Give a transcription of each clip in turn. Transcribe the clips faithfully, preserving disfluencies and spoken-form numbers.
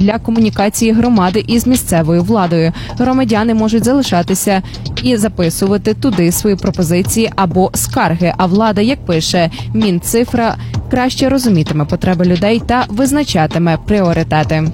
для комунікації громади із місцевою владою. Громадяни можуть залишатися і записувати туди свої пропозиції або скарги, а влада, як пише Мінцифра, краще розумітиме потреби людей та визначатиме пріоритети.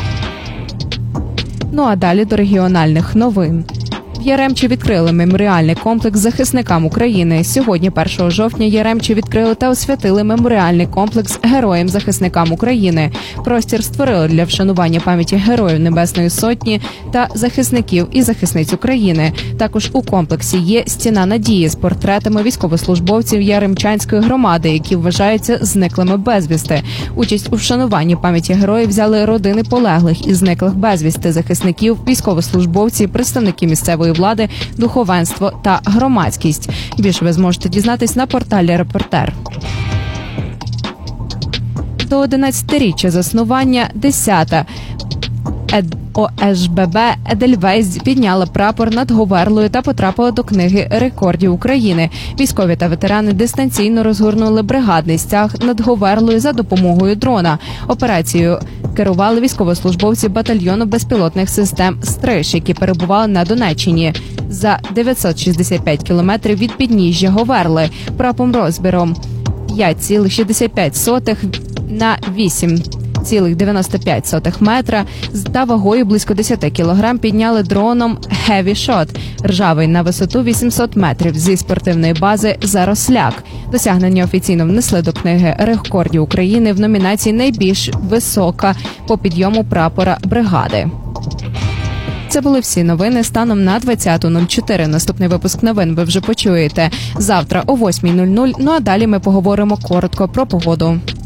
Ну а далі до регіональних новин. В Яремчі відкрили меморіальний комплекс захисникам України. Сьогодні, першого жовтня, Яремчі відкрили та освятили меморіальний комплекс героям-захисникам України. Простір створили для вшанування пам'яті героїв Небесної Сотні та захисників і захисниць України. Також у комплексі є стіна надії з портретами військовослужбовців Яремчанської громади, які вважаються зниклими безвісти. Участь у вшануванні пам'яті героїв взяли родини полеглих і зниклих безвісти захисників, військовослужбовці, представники місцевої влади, духовенство та громадськість. Більше ви зможете дізнатись на порталі «Репортер». До одинадцятиріччя заснування десята О Ес Бе Бе «Едельвейс» підняла прапор над Говерлою та потрапила до книги рекордів України. Військові та ветерани дистанційно розгорнули бригадний стяг над Говерлою за допомогою дрона. Операцією керували військовослужбовці батальйону безпілотних систем «Стриж», які перебували на Донеччині за дев'ятсот шістдесят п'ять кілометрів від підніжжя Говерли. Прапором розміром п'ять цілих шістдесят п'ять сотих на вісім цілих дев'яносто п'ять сотих метра та вагою близько десять кілограм підняли дроном Heavy Shot, ржавий на висоту вісімсот метрів зі спортивної бази «Заросляк». Досягнення офіційно внесли до книги рекордів України в номінації «Найбільш висока по підйому прапора бригади». Це були всі новини станом на двадцяту нуль чотири. Наступний випуск новин ви вже почуєте завтра о восьмій нуль нуль. Ну а далі ми поговоримо коротко про погоду.